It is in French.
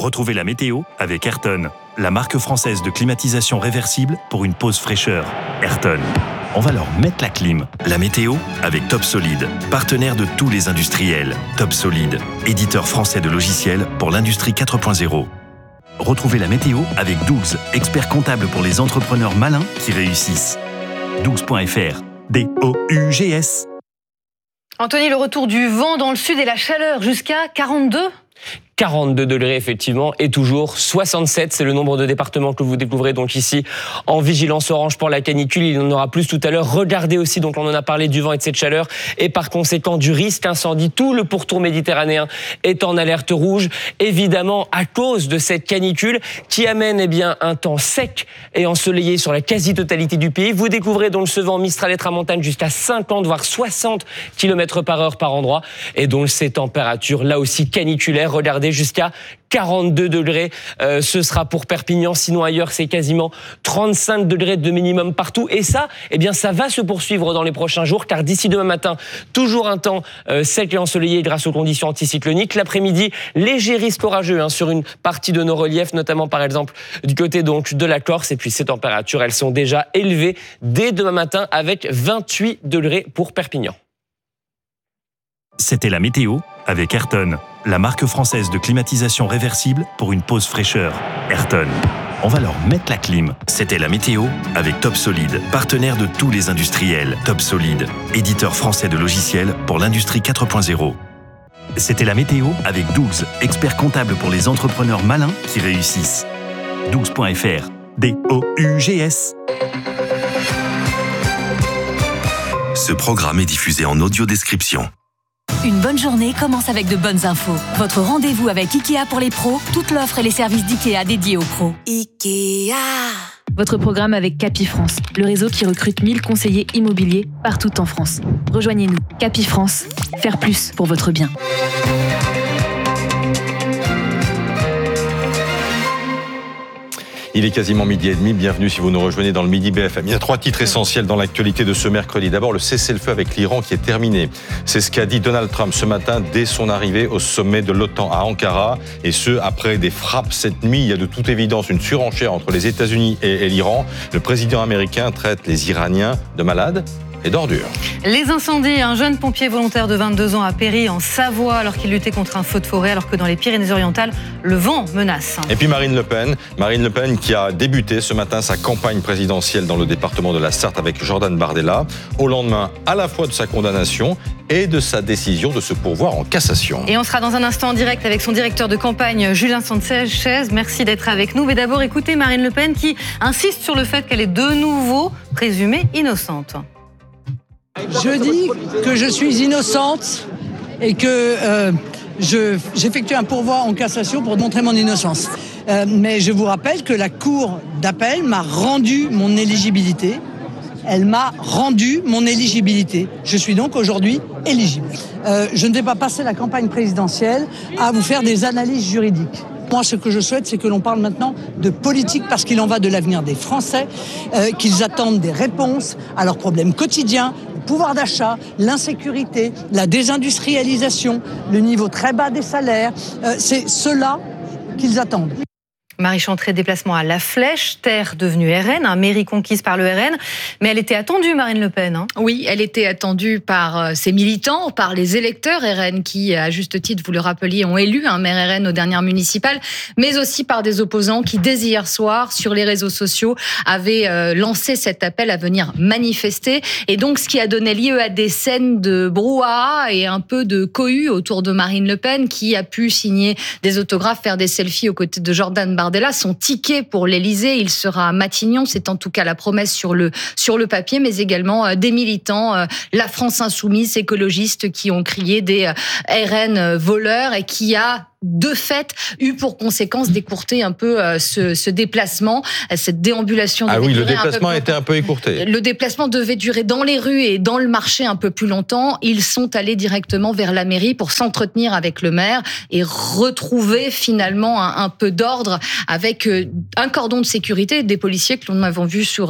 Retrouvez la météo avec Ayrton, la marque française de climatisation réversible pour une pause fraîcheur. Ayrton, on va leur mettre la clim. La météo avec Top Solid, partenaire de tous les industriels. Top Solid, éditeur français de logiciels pour l'industrie 4.0. Retrouvez la météo avec Dougs, expert comptable pour les entrepreneurs malins qui réussissent. Dougs.fr, D-O-U-G-S. Anthony, le retour du vent dans le sud et la chaleur jusqu'à 42 ? 42 degrés effectivement et toujours 67, c'est le nombre de départements que vous découvrez donc ici en vigilance orange pour la canicule. Il y en aura plus tout à l'heure. Regardez aussi, donc on en a parlé, du vent et de cette chaleur et par conséquent du risque incendie. Tout le pourtour méditerranéen est en alerte rouge, évidemment à cause de cette canicule qui amène un temps sec et ensoleillé sur la quasi-totalité du pays. Vous découvrez donc ce vent mistral et tramontane jusqu'à 50 voire 60 km/h par endroit et donc ces températures là aussi caniculaires. Regardez, jusqu'à 42 degrés, ce sera pour Perpignan, sinon ailleurs c'est quasiment 35 degrés de minimum partout et ça, ça va se poursuivre dans les prochains jours car d'ici demain matin, toujours un temps sec et ensoleillé grâce aux conditions anticycloniques. L'après-midi, léger risque orageux sur une partie de nos reliefs, notamment par exemple du côté donc de la Corse et puis ces températures, elles sont déjà élevées dès demain matin avec 28 degrés pour Perpignan. C'était la météo avec Ayrton, la marque française de climatisation réversible pour une pause fraîcheur. Ayrton, on va leur mettre la clim. C'était la météo avec Top Solid, partenaire de tous les industriels. Top Solid, éditeur français de logiciels pour l'industrie 4.0. C'était la météo avec Dougs, expert comptable pour les entrepreneurs malins qui réussissent. Dougs.fr, D-O-U-G-S. Ce programme est diffusé en audio-description. Une bonne journée commence avec de bonnes infos. Votre rendez-vous avec Ikea pour les pros, toute l'offre et les services d'Ikea dédiés aux pros. Ikea. Votre programme avec Capifrance, le réseau qui recrute 1000 conseillers immobiliers partout en France. Rejoignez-nous. Capifrance, faire plus pour votre bien. Il est quasiment 12h30, bienvenue si vous nous rejoignez dans le Midi BFM. Il y a 3 titres essentiels dans l'actualité de ce mercredi. D'abord, le cessez-le-feu avec l'Iran qui est terminé. C'est ce qu'a dit Donald Trump ce matin dès son arrivée au sommet de l'OTAN à Ankara. Et ce, après des frappes cette nuit. Il y a de toute évidence une surenchère entre les États-Unis et l'Iran. Le président américain traite les Iraniens de malades et d'ordures. Les incendies, un jeune pompier volontaire de 22 ans a péri en Savoie alors qu'il luttait contre un feu de forêt, alors que dans les Pyrénées-Orientales, le vent menace. Et puis Marine Le Pen qui a débuté ce matin sa campagne présidentielle dans le département de la Sarthe avec Jordan Bardella, au lendemain à la fois de sa condamnation et de sa décision de se pourvoir en cassation. Et on sera dans un instant en direct avec son directeur de campagne, Julien Sanchez. Merci d'être avec nous. Mais d'abord, écoutez Marine Le Pen qui insiste sur le fait qu'elle est de nouveau présumée innocente. Je dis que je suis innocente et que j'effectue un pourvoi en cassation pour montrer mon innocence. Mais je vous rappelle que la Cour d'appel m'a rendu mon éligibilité. Elle m'a rendu mon éligibilité. Je suis donc aujourd'hui éligible. Je ne vais pas passer la campagne présidentielle à vous faire des analyses juridiques. Moi, ce que je souhaite, c'est que l'on parle maintenant de politique parce qu'il en va de l'avenir des Français, qu'ils attendent des réponses à leurs problèmes quotidiens, le pouvoir d'achat, l'insécurité, la désindustrialisation, le niveau très bas des salaires. C'est cela qu'ils attendent. Marie Chantré, déplacement à La Flèche, terre devenue RN, mairie conquise par le RN. Mais elle était attendue, Marine Le Pen. Oui, elle était attendue par ses militants, par les électeurs RN qui, à juste titre, vous le rappeliez, ont élu un maire RN aux dernières municipales, mais aussi par des opposants qui, dès hier soir, sur les réseaux sociaux, avaient lancé cet appel à venir manifester. Et donc, ce qui a donné lieu à des scènes de brouhaha et un peu de cohue autour de Marine Le Pen, qui a pu signer des autographes, faire des selfies aux côtés de Jordan Bardella. Son ticket pour l'Élysée, il sera à Matignon, c'est en tout cas la promesse sur le papier, mais également des militants, la France insoumise, écologistes qui ont crié des RN voleurs et qui a de fait eu pour conséquence d'écourter un peu ce déplacement, cette déambulation. Ah oui, le déplacement était un peu écourté. Le déplacement devait durer dans les rues et dans le marché un peu plus longtemps. Ils sont allés directement vers la mairie pour s'entretenir avec le maire et retrouver finalement un peu d'ordre avec un cordon de sécurité, des policiers que l'on avait vu sur